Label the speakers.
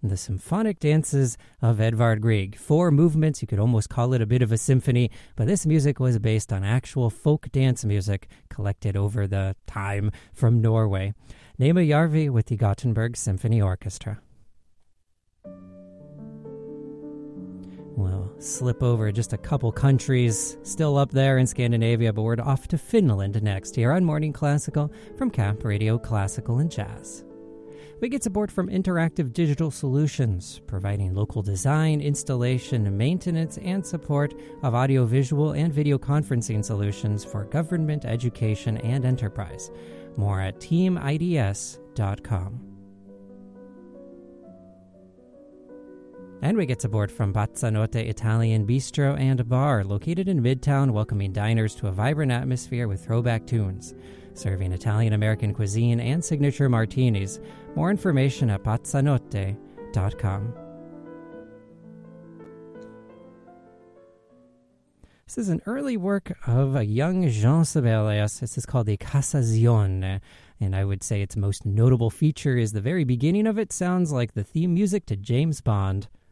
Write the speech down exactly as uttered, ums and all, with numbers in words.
Speaker 1: The Symphonic Dances of Edvard Grieg. Four movements, you could almost call it a bit of a symphony, but this music was based on actual folk dance music collected over the time from Norway. Nema Järvi with the Gothenburg Symphony Orchestra. We'll slip over just a couple countries, still up there in Scandinavia, but we're off to Finland next here on Morning Classical from Camp Radio Classical and Jazz. We get support from Interactive Digital Solutions, providing local design, installation, maintenance, and support of audiovisual and video conferencing solutions for government, education, and enterprise. More at team I D S dot com. And we get support from Bazzanotte Italian Bistro and Bar, located in Midtown, welcoming diners to a vibrant atmosphere with throwback tunes, serving Italian-American cuisine and signature martinis. More information at bazzanotte dot com. This is an early work of a young Jean Sibelius. This is called the Cassazione, and I would say its most notable feature is the very beginning of it sounds like the theme music to James Bond.